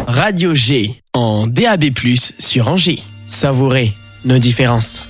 Radio G en DAB+, sur Angers. Savourez nos différences.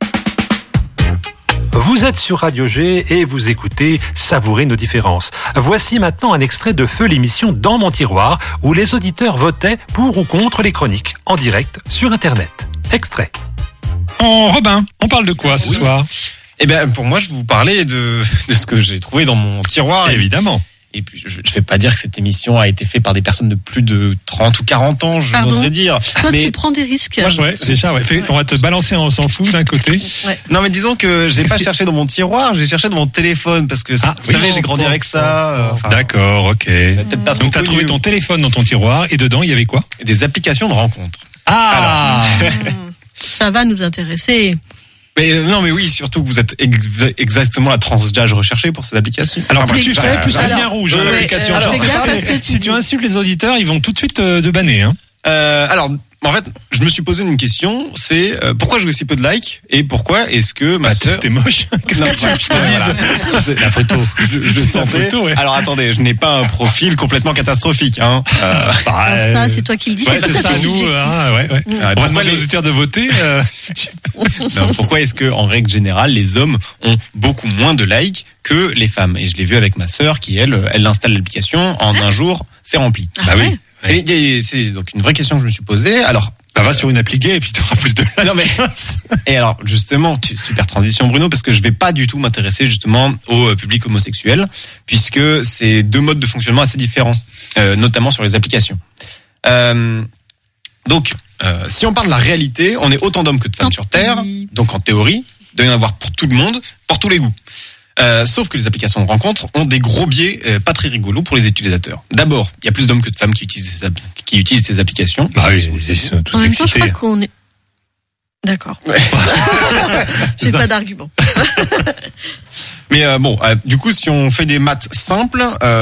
Vous êtes sur Radio G et vous écoutez Savourer nos différences. Voici maintenant un extrait de Feu, l'émission Dans mon tiroir, où les auditeurs votaient pour ou contre les chroniques, en direct sur Internet. Extrait. Robin, on parle de quoi ce soir ? Eh bien, pour moi, je vais vous parler de ce que j'ai trouvé dans mon tiroir. Évidemment. Et puis, je vais pas dire que cette émission a été faite par des personnes de plus de 30 ou 40 ans, je n'oserais dire. Toi, mais tu prends des risques. Ouais, déjà, ouais. On va te balancer, on s'en fout d'un côté. Ouais. Non, mais disons que j'ai pas cherché dans mon tiroir, j'ai cherché dans mon téléphone, parce que, vous savez, j'ai grandi avec ça. D'accord, ok. Donc, t'as trouvé ton téléphone dans ton tiroir, et dedans, il y avait quoi ? Des applications de rencontres. Ah! Ça va nous intéresser. Mais non, mais oui, surtout que vous êtes exactement la tranche d'âge recherchée pour ces applications. Alors, plus tu fais, plus ça devient rouge, l'application. Si tu insultes les auditeurs, ils vont tout de suite te banner, hein. Alors, en fait, je me suis posé une question, c'est pourquoi j'ai aussi peu de likes et pourquoi est-ce que ma sœur... T'es moche. Qu'est-ce que tu veux que je te dise ? C'est la photo. Je le sentais. Photo, ouais. Alors attendez, je n'ai pas un profil complètement catastrophique, hein. Ça, c'est toi qui le dis. Ouais, c'est ça, nous, ouais. On va demander aux auditeurs de voter. Non, pourquoi est-ce que, en règle générale, les hommes ont beaucoup moins de likes que les femmes ? Et je l'ai vu avec ma sœur qui, elle installe l'application, en un jour, c'est rempli. Ah oui. Et c'est donc une vraie question que je me suis posée. Alors, va sur une appli gay et puis tu auras plus de likes. Non mais et alors justement, super transition Bruno, parce que je vais pas du tout m'intéresser justement au public homosexuel, puisque c'est deux modes de fonctionnement assez différents, notamment sur les applications. Donc, si on parle de la réalité, on est autant d'hommes que de femmes sur Terre, donc en théorie, il doit y en avoir pour tout le monde, pour tous les goûts. Sauf que les applications de rencontres ont des gros biais pas très rigolos pour les utilisateurs. D'abord, il y a plus d'hommes que de femmes qui utilisent ces applications. Bah oui, c'est tous en même temps, je excités. crois qu'on est... D'accord. Ouais. J'ai pas d'argument. Mais du coup, si on fait des maths simples,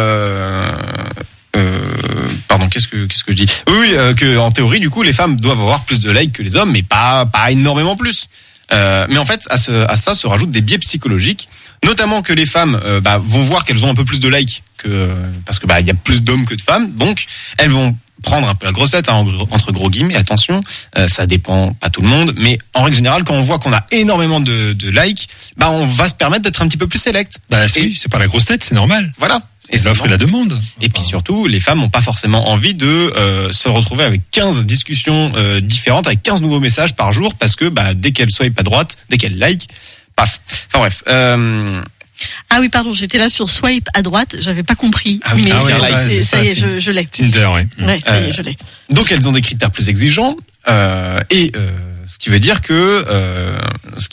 pardon, qu'est-ce que je dis ? Oui, que en théorie, du coup, les femmes doivent avoir plus de likes que les hommes, mais pas énormément plus. Mais en fait, à ça se rajoutent des biais psychologiques, notamment que les femmes vont voir qu'elles ont un peu plus de likes parce que il y a plus d'hommes que de femmes, donc elles vont prendre un peu la grossette, entre gros guillemets. Attention, ça dépend pas tout le monde, mais en règle générale, quand on voit qu'on a énormément de likes, on va se permettre d'être un petit peu plus select. Oui, c'est pas la grosse tête, c'est normal. Voilà. Et c'est l'offre et la demande. Et puis surtout, les femmes n'ont pas forcément envie de se retrouver avec 15 discussions différentes, avec 15 nouveaux messages par jour, parce que dès qu'elles swipe à droite, dès qu'elles like, paf. Enfin bref. Ah oui, pardon, j'étais là sur swipe à droite, j'avais pas compris. Ah oui, mais ça y est, je l'ai. Tinder, oui. Ouais, ça y est, je l'ai. Donc elles ont des critères plus exigeants, ce qui veut dire que